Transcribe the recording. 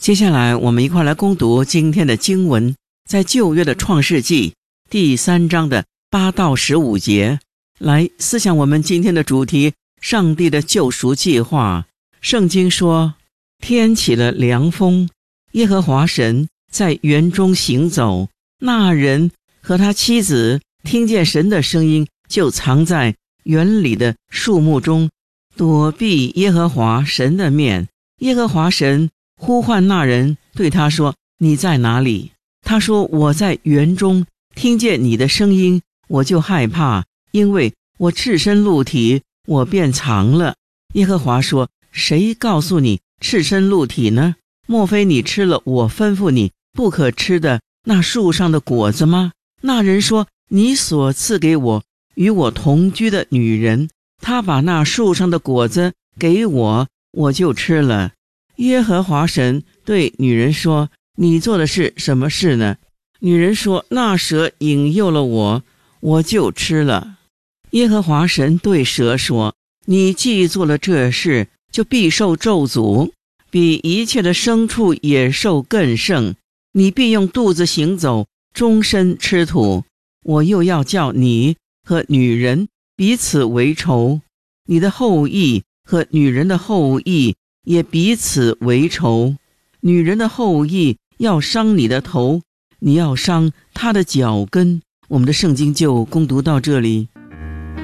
接下来我们一块来攻读今天的经文，在旧约的创世纪第3章的8到15节，来思想我们今天的主题，上帝的救赎计划。圣经说，天起了凉风，耶和华神在园中行走，那人和他妻子听见神的声音，就藏在园里的树木中，躲避耶和华神的面。耶和华神呼唤那人，对他说，你在哪里？他说，我在园中，听见你的声音，我就害怕，因为我赤身露体，我便藏了。耶和华说，谁告诉你赤身露体呢？莫非你吃了我吩咐你不可吃的那树上的果子吗？那人说，你所赐给我与我同居的女人，她把那树上的果子给我，我就吃了。耶和华神对女人说，你做的是什么事呢？女人说，那蛇引诱了我，我就吃了。耶和华神对蛇说，你既做了这事，就必受咒诅，比一切的牲畜野兽更甚。你必用肚子行走，终身吃土。我又要叫你和女人彼此为仇，你的后裔和女人的后裔也彼此为仇。女人的后裔要伤你的头，你要伤她的脚跟。我们的圣经就攻读到这里。